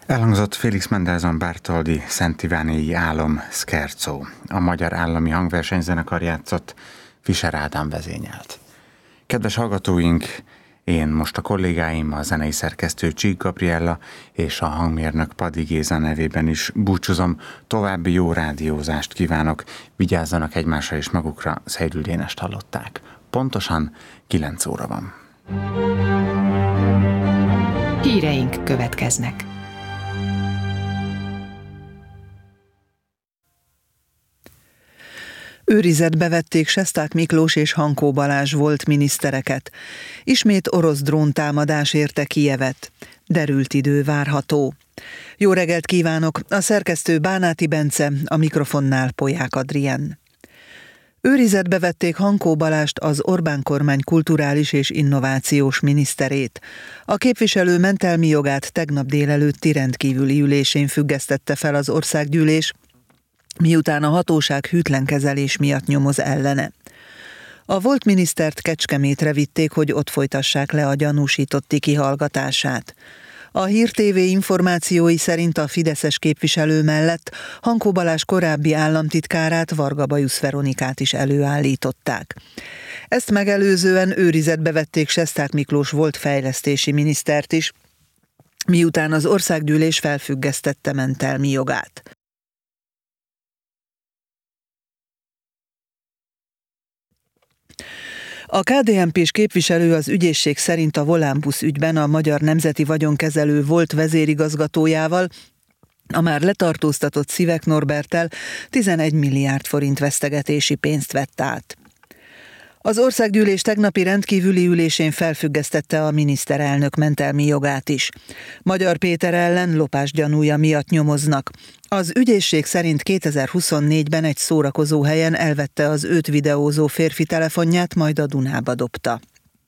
Elhangzott Félix Mendelssohn Bartholdy Szent Ivánéi álom Scherzo. A Magyar Állami Hangversenyzenekar játszott, Fischer Ádám vezényelt. Kedves hallgatóink, én most a kollégáim, a zenei szerkesztő Csík Gabriella és a hangmérnök Padi Géza nevében is búcsúzom, további jó rádiózást kívánok, vigyázzanak egymásra és magukra, Szejrül Dénest hallották. Pontosan 9 óra van. Híreink következnek. Őrizetbe vették Sesták Miklós és Hankó Balázs volt minisztereket. Ismét orosz dróntámadás érte Kijevet. Derült idő várható. Jó reggelt kívánok! A szerkesztő Bánáti Bence, a mikrofonnál Polyák Adrien. Őrizetbe vették Hankó Balást, az Orbán kormány kulturális és innovációs miniszterét. A képviselő mentelmi jogát tegnap délelőtti rendkívüli ülésén függesztette fel az országgyűlés, miután a hatóság hűtlen kezelés miatt nyomoz ellene. A volt minisztert Kecskemétre vitték, hogy ott folytassák le a gyanúsítotti kihallgatását. A Hír TV információi szerint a fideszes képviselő mellett Hankó Balázs korábbi államtitkárát, Varga Bajusz Veronikát is előállították. Ezt megelőzően őrizetbe vették Sesták Miklós volt fejlesztési minisztert is, miután az országgyűlés felfüggesztette mentelmi jogát. A KDNP-s képviselő az ügyészség szerint a Volánbusz ügyben a Magyar Nemzeti Vagyonkezelő volt vezérigazgatójával, a már letartóztatott Szivek Norberttel 11 milliárd forint vesztegetési pénzt vett át. Az országgyűlés tegnapi rendkívüli ülésén felfüggesztette a miniszterelnök mentelmi jogát is. Magyar Péter ellen lopás gyanúja miatt nyomoznak. Az ügyészség szerint 2024-ben egy szórakozó helyen elvette az őt videózó férfi telefonját, majd a Dunába dobta.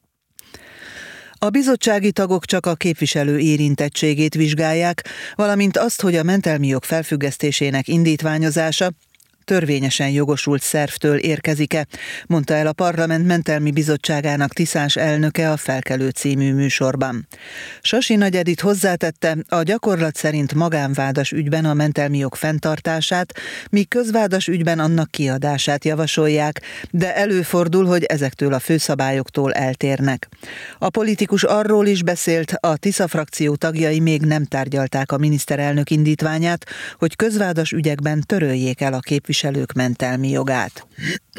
A bizottsági tagok csak a képviselő érintettségét vizsgálják, valamint azt, hogy a mentelmi jog felfüggesztésének indítványozása törvényesen jogosult szervtől érkezik-e, mondta el a Parlament Mentelmi Bizottságának Tiszás elnöke a Felkelő című műsorban. Sasi Nagy Edith hozzátette, a gyakorlat szerint magánvádas ügyben a mentelmi jog fenntartását, míg közvádas ügyben annak kiadását javasolják, de előfordul, hogy ezektől a főszabályoktól eltérnek. A politikus arról is beszélt, a Tisza frakció tagjai még nem tárgyalták a miniszterelnök indítványát, hogy közvádas ügyekben töröljék el a képviselők mentelmi jogát.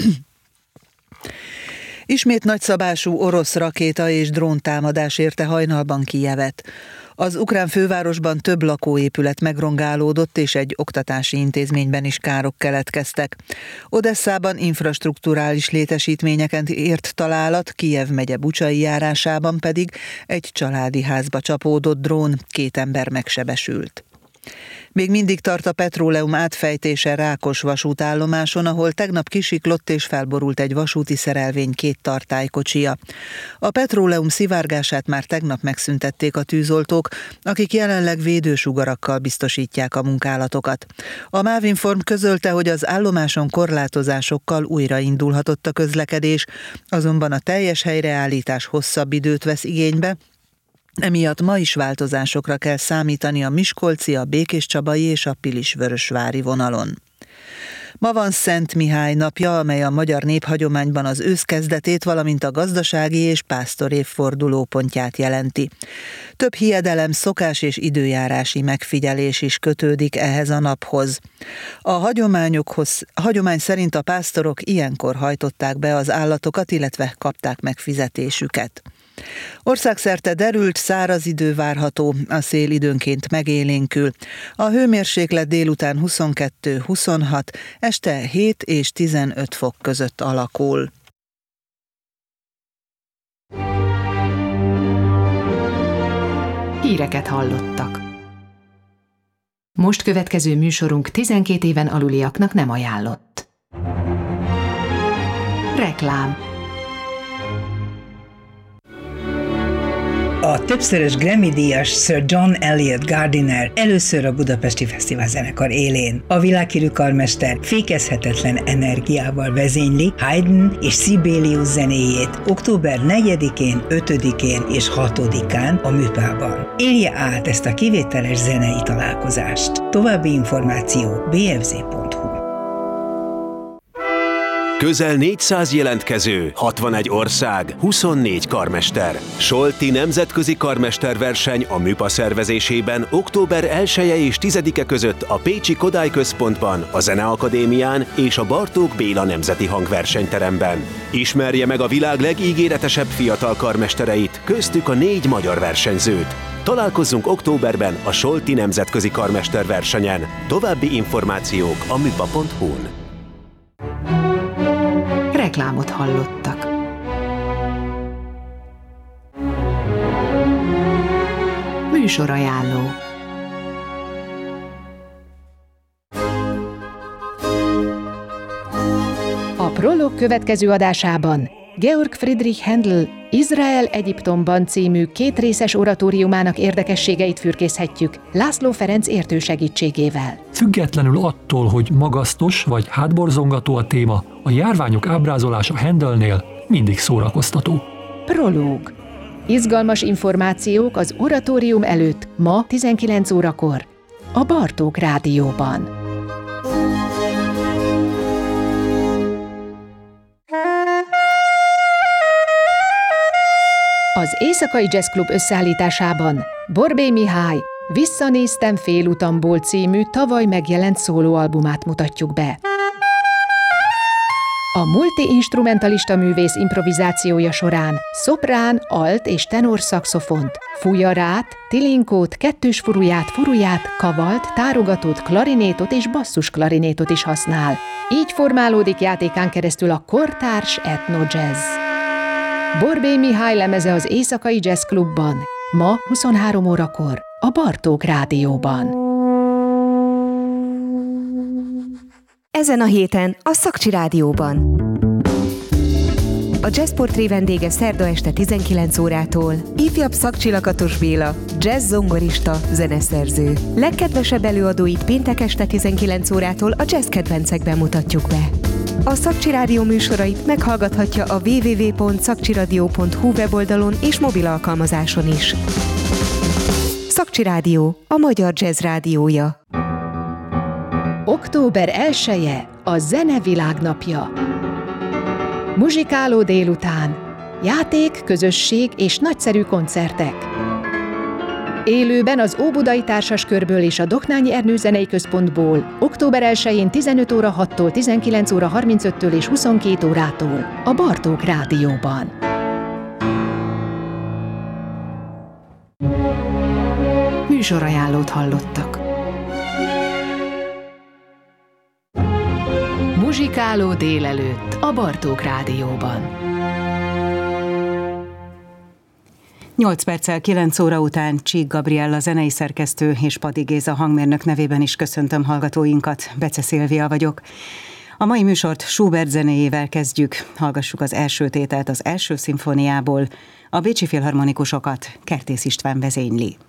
Ismét nagyszabású orosz rakéta és dróntámadás érte hajnalban Kijevet. Az ukrán fővárosban több lakóépület megrongálódott, és egy oktatási intézményben is károk keletkeztek. Odesszában infrastrukturális létesítményeken ért találat, Kijev megye Bucsai járásában pedig egy családi házba csapódott drón, 2 ember megsebesült. Még mindig tart a petróleum átfejtése Rákos vasútállomáson, ahol tegnap kisiklott és felborult egy vasúti szerelvény 2 tartálykocsia. A petróleum szivárgását már tegnap megszüntették a tűzoltók, akik jelenleg védősugarakkal biztosítják a munkálatokat. A Mávinform közölte, hogy az állomáson korlátozásokkal újraindulhatott a közlekedés, azonban a teljes helyreállítás hosszabb időt vesz igénybe, emiatt ma is változásokra kell számítani a miskolci, a békéscsabai és a pilisvörösvári vonalon. Ma van Szent Mihály napja, amely a magyar néphagyományban az ősz kezdetét, valamint a gazdasági és pásztorév fordulópontját jelenti. Több hiedelem, szokás és időjárási megfigyelés is kötődik ehhez a naphoz. A hagyomány szerint a pásztorok ilyenkor hajtották be az állatokat, illetve kapták meg fizetésüket. Országszerte derült, száraz idő várható, a szél időnként megélénkül. A hőmérséklet délután 22-26, este 7 és 15 fok között alakul. Híreket hallottak. Most következő műsorunk 12 éven aluliaknak nem ajánlott. Reklám. A többszörös Grammy-díjas Sir John Eliot Gardiner először a Budapesti Fesztiválzenekar élén. A világhírű karmester fékezhetetlen energiával vezényli Haydn és Sibelius zenéjét október 4-én, 5-én és 6-án a Műpában. Élje át ezt a kivételes zenei találkozást. További információ bfz.hu. Közel 400 jelentkező, 61 ország, 24 karmester. Solti nemzetközi karmesterverseny a Műpa szervezésében október 1-e és 10-e között a Pécsi Kodály Központban, a Zeneakadémián és a Bartók Béla Nemzeti Hangversenyteremben. Ismerje meg a világ legígéretesebb fiatal karmestereit, köztük a 4 magyar versenyzőt. Találkozzunk októberben a Solti nemzetközi karmesterversenyen. További információk a műpa.hu-n. Reklámot hallottak. Műsorajánló. A Prolog következő adásában Georg Friedrich Händel Izrael Egyiptomban című 2 részes oratóriumának érdekességeit fürkészhetjük László Ferenc értő segítségével. Függetlenül attól, hogy magasztos vagy hátborzongató a téma, a járványok ábrázolása Händelnél mindig szórakoztató. Prológ. Izgalmas információk az oratórium előtt ma 19 órakor a Bartók Rádióban. Az Éjszakai Jazz Club összeállításában Borbély Mihály Visszanéztem félutamból című tavaly megjelent szólóalbumát mutatjuk be. A multi-instrumentalista művész improvizációja során szoprán, alt és tenor szaxofont, fújarát, tilinkót, kettős furuját, kavalt, tárogatót, klarinétot és basszusklarinétot is használ. Így formálódik játékán keresztül a kortárs etno-jazz. Borbély Mihály lemeze az Éjszakai Jazz Clubban, ma 23 órakor a Bartók Rádióban. Ezen a héten a Szakcsi Rádióban. A Jazzportré vendége szerda este 19 órától ifjabb Szakcsi Lakatos Béla, jazz zongorista, zeneszerző. Legkedvesebb előadóit péntek este 19 órától a jazz kedvencekben mutatjuk be. A Szakcsi Rádió műsorait meghallgathatja a www.szakcsiradio.hu weboldalon és mobil alkalmazáson is. Szakcsi Rádió, a magyar jazz rádiója. Október 1-e a Zene Világnapja. Muzsikáló délután, játék, közösség és nagyszerű koncertek. Élőben az Óbudai Társaskörből és a Doknányi Ernő Zenei Központból október 1-én 15 óra 6-tól 19 óra 35-től és 22 órától a Bartók Rádióban. Műsorajánlót hallottak. Muzsikáló délelőtt a Bartók Rádióban. 8 perccel 9 óra után Csík Gabriella zenei szerkesztő és Padi Géza hangmérnök nevében is köszöntöm hallgatóinkat. Bece Szilvia vagyok. A mai műsort Schubert zenéjével kezdjük. Hallgassuk az első tételt az első szimfóniából. A bécsi filharmonikusokat Kertész István vezényli.